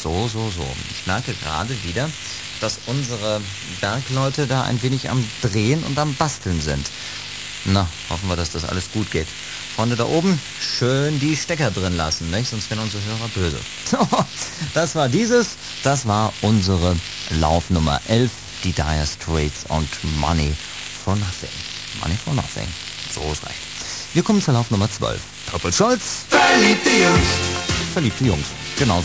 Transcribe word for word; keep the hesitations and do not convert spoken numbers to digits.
So, so, so. Ich merke gerade wieder, dass unsere Bergleute da ein wenig am Drehen und am Basteln sind. Na, hoffen wir, dass das alles gut geht. Freunde da oben, schön die Stecker drin lassen, nicht? Sonst werden unsere Hörer böse. So, das war dieses, das war unsere Laufnummer elf, die Dire Straits und Money for Nothing. Money for Nothing. So ist recht. Wir kommen zur Laufnummer zwölf. Purple Scholz. Verliebte Jungs. Verliebte Jungs. Genau.